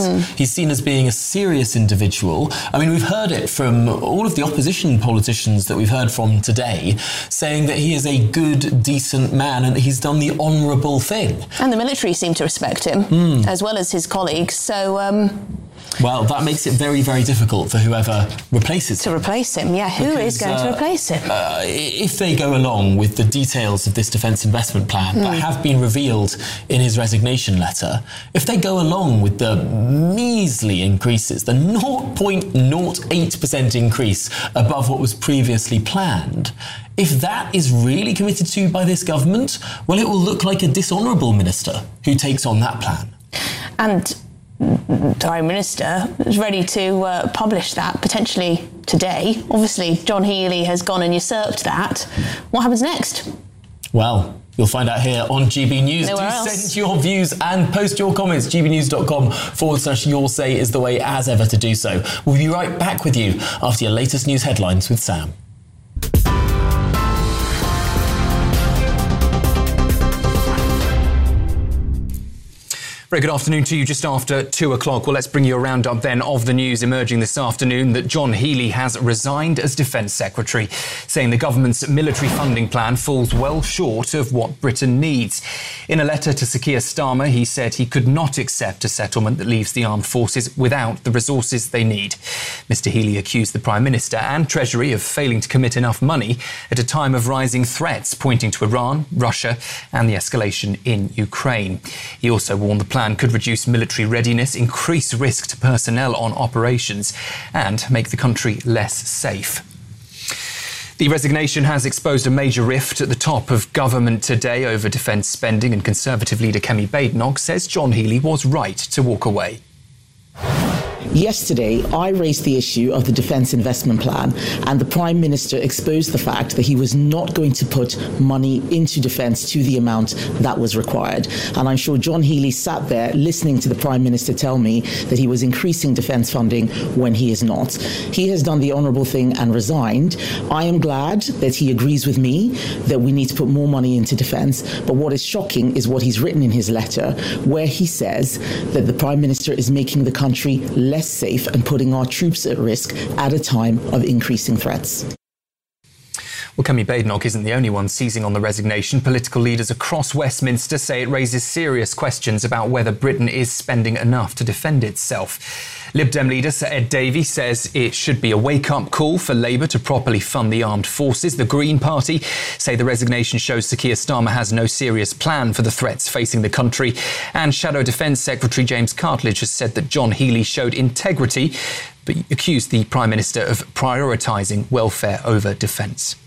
He's seen as being a serious individual. I mean, we've heard it from all of the opposition politicians that we've heard from today, saying that he is a good, decent man and he's done the honourable thing. And the military seem to respect him, as well as his colleagues. So, well, that makes it very, very difficult for whoever replaces him. To replace him, yeah. Who is going to replace him? If they go along with the details of this defence investment plan that have been revealed in his resignation letter, if they go along with the measly increases, the 0.08% increase above what was previously planned, if that is really committed to by this government, well, it will look like a dishonourable minister who takes on that plan. And the Prime Minister is ready to publish that potentially today. Obviously, John Healey has gone and usurped that. What happens next? Well, you'll find out here on GB News. Nowhere else. Send your views and post your comments. gbnews.com/your say is the way as ever to do so. We'll be right back with you after your latest news headlines with Sam. Very good afternoon to you, just after 2 o'clock. Well, let's bring you a roundup then of the news emerging this afternoon that John Healey has resigned as Defence Secretary, saying the government's military funding plan falls well short of what Britain needs. In a letter to Sir Keir Starmer, he said he could not accept a settlement that leaves the armed forces without the resources they need. Mr Healey accused the Prime Minister and Treasury of failing to commit enough money at a time of rising threats, pointing to Iran, Russia and the escalation in Ukraine. He also warned the plan could reduce military readiness, increase risk to personnel on operations and make the country less safe. The resignation has exposed a major rift at the top of government today over defence spending, and Conservative leader Kemi Badenoch says John Healey was right to walk away. Yesterday, I raised the issue of the Defence Investment Plan, and the Prime Minister exposed the fact that he was not going to put money into defence to the amount that was required. And I'm sure John Healey sat there listening to the Prime Minister tell me that he was increasing defence funding when he is not. He has done the honourable thing and resigned. I am glad that he agrees with me that we need to put more money into defence. But what is shocking is what he's written in his letter, where he says that the Prime Minister is making the country less safe and putting our troops at risk at a time of increasing threats. Well, Kemi Badenoch isn't the only one seizing on the resignation. Political leaders across Westminster say it raises serious questions about whether Britain is spending enough to defend itself. Lib Dem leader Sir Ed Davey says it should be a wake-up call for Labour to properly fund the armed forces. The Green Party say the resignation shows Sir Keir Starmer has no serious plan for the threats facing the country. And Shadow Defence Secretary James Cartledge has said that John Healey showed integrity, but accused the Prime Minister of prioritising welfare over defence.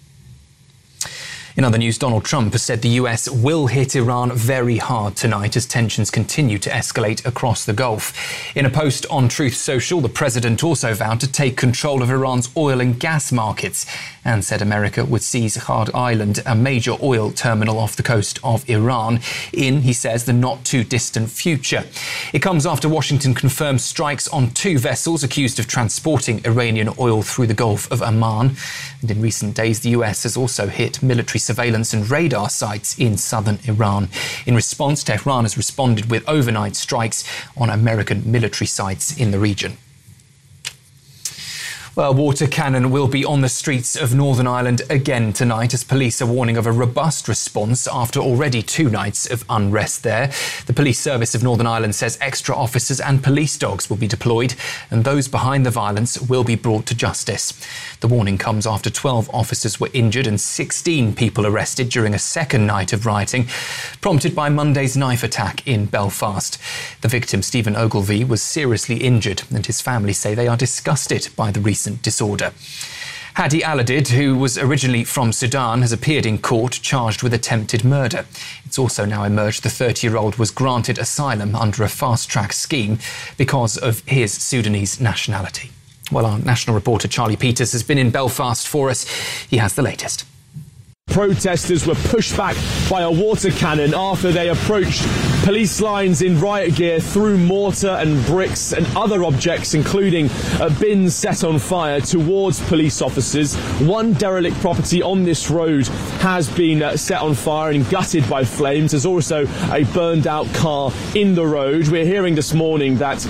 In other news, Donald Trump has said the US will hit Iran very hard tonight as tensions continue to escalate across the Gulf. In a post on Truth Social, the president also vowed to take control of Iran's oil and gas markets and said America would seize Hard Island, a major oil terminal off the coast of Iran, in, he says, the not-too-distant future. It comes after Washington confirmed strikes on 2 vessels accused of transporting Iranian oil through the Gulf of Oman. And in recent days, the US has also hit military surveillance and radar sites in southern Iran. In response, Tehran has responded with overnight strikes on American military sites in the region. Well, water cannon will be on the streets of Northern Ireland again tonight as police are warning of a robust response after already 2 nights of unrest there. The Police Service of Northern Ireland says extra officers and police dogs will be deployed and those behind the violence will be brought to justice. The warning comes after 12 officers were injured and 16 people arrested during a second night of rioting, prompted by Monday's knife attack in Belfast. The victim, Stephen Ogilvie, was seriously injured and his family say they are disgusted by the recent disorder. Hadi Aladid, who was originally from Sudan, has appeared in court charged with attempted murder. It's also now emerged the 30-year-old was granted asylum under a fast-track scheme because of his Sudanese nationality. Well, our national reporter Charlie Peters has been in Belfast for us. He has the latest. Protesters were pushed back by a water cannon after they approached police lines in riot gear, threw mortar and bricks and other objects, including bins set on fire, towards police officers. One derelict property on this road has been set on fire and gutted by flames. There's also a burned out car in the road. We're hearing this morning that